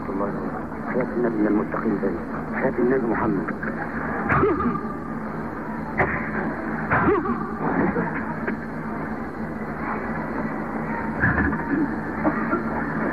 الله وبركاته. حياة النبي من المتقين دائما. حياة النبي محمد.